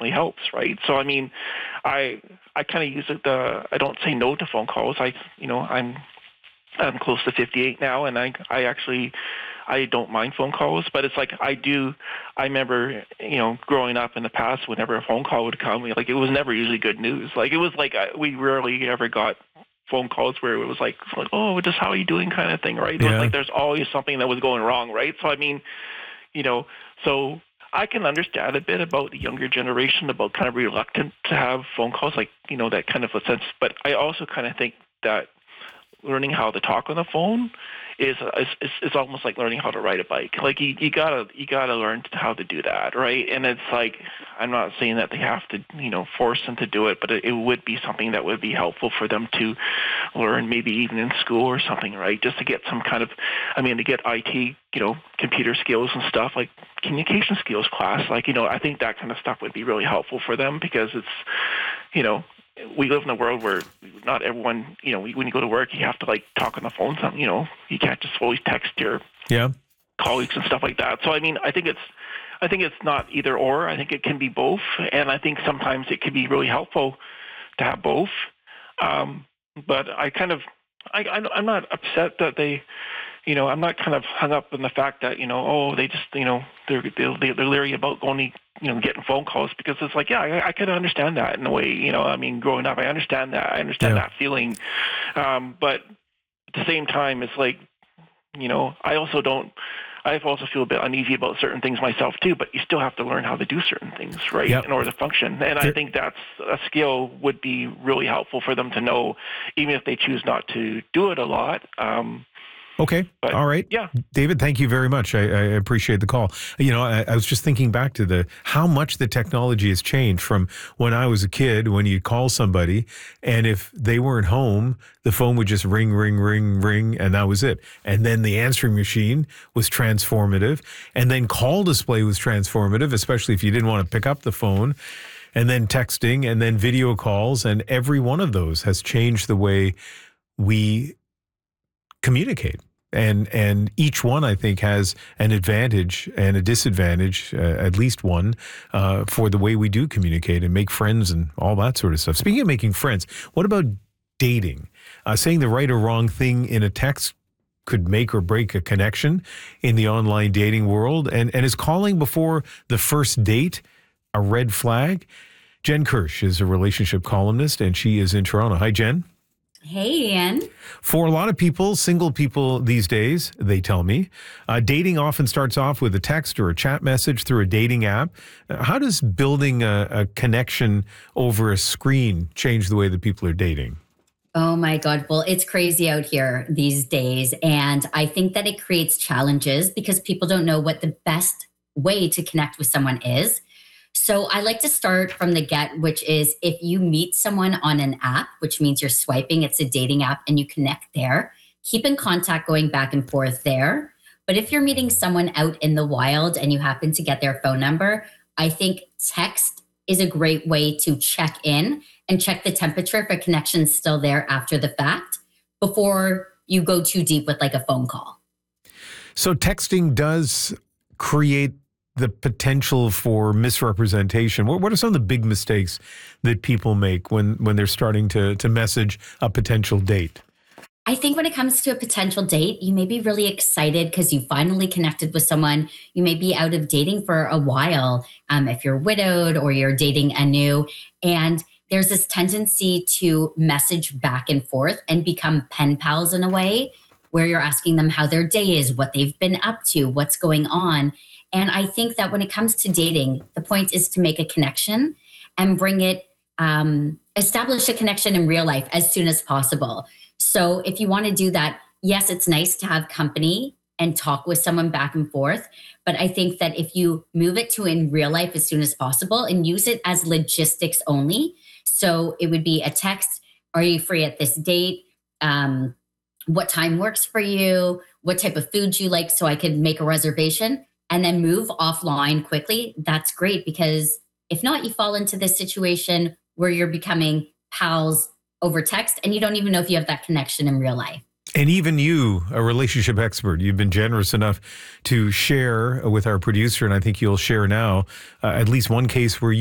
definitely helps, right? So I mean, I kind of use I don't say no to phone calls. I'm close to 58 now, and I don't mind phone calls, but it's like I remember, growing up in the past, whenever a phone call would come, like it was never usually good news. Like it was like we rarely ever got phone calls where it was like, oh, just how are you doing kind of thing, right? It was like there's always something that was going wrong, right? So I mean, so I can understand a bit about the younger generation about kind of reluctant to have phone calls, like, that kind of a sense. But I also kind of think that learning how to talk on the phone is almost like learning how to ride a bike. Like you gotta learn how to do that, right? And it's like, I'm not saying that they have to, force them to do it, but it would be something that would be helpful for them to learn, maybe even in school or something, right? Just to get some kind of, to get IT, computer skills and stuff, like communication skills class. Like, I think that kind of stuff would be really helpful for them, because it's, we live in a world where not everyone, when you go to work, you have to like talk on the phone. Something, you can't just always text your colleagues and stuff like that. So, I think it's not either or. I think it can be both. And I think sometimes it can be really helpful to have both. But I'm not upset that they, I'm not kind of hung up on the fact that, they just, they're leery about only, getting phone calls, because it's like, I can understand that in a way, growing up, I understand that. I understand that feeling. But at the same time, it's like, I also feel a bit uneasy about certain things myself too, but you still have to learn how to do certain things, right, in order to function. And I think that's a skill would be really helpful for them to know, even if they choose not to do it a lot. Okay. All right. Yeah. David, thank you very much. I appreciate the call. I was just thinking back to how much the technology has changed from when I was a kid, when you'd call somebody and if they weren't home, the phone would just ring, ring, ring, ring, and that was it. And then the answering machine was transformative, and then call display was transformative, especially if you didn't want to pick up the phone, and then texting, and then video calls, and every one of those has changed the way we communicate. And each one, I think, has an advantage and a disadvantage, at least one, for the way we do communicate and make friends and all that sort of stuff. Speaking of making friends, what about dating? Saying the right or wrong thing in a text could make or break a connection in the online dating world. And is calling before the first date a red flag? Jen Kirsch is a relationship columnist, and she is in Toronto. Hi, Jen. Hey, Ian. For a lot of people, single people these days, they tell me, dating often starts off with a text or a chat message through a dating app. How does building a connection over a screen change the way that people are dating? Oh my God. Well, it's crazy out here these days. And I think that it creates challenges because people don't know what the best way to connect with someone is. So I like to start from the get, which is if you meet someone on an app, which means you're swiping, it's a dating app and you connect there, keep in contact going back and forth there. But if you're meeting someone out in the wild and you happen to get their phone number, I think text is a great way to check in and check the temperature if a connection's still there after the fact before you go too deep with like a phone call. So texting does create the potential for misrepresentation. What are some of the big mistakes that people make when they're starting to message a potential date? I think when it comes to a potential date, you may be really excited because you finally connected with someone. You may be out of dating for a while, if you're widowed or you're dating anew. And there's this tendency to message back and forth and become pen pals in a way where you're asking them how their day is, what they've been up to, what's going on. And I think that when it comes to dating, the point is to make a connection and bring it, establish a connection in real life as soon as possible. So if you want to do that, yes, it's nice to have company and talk with someone back and forth. But I think that if you move it to in real life as soon as possible and use it as logistics only, so it would be a text, are you free at this date? What time works for you? What type of food you like so I could make a reservation? And then move offline quickly, that's great, because if not, you fall into this situation where you're becoming pals over text and you don't even know if you have that connection in real life. And even you, a relationship expert, you've been generous enough to share with our producer, and I think you'll share now, at least one case where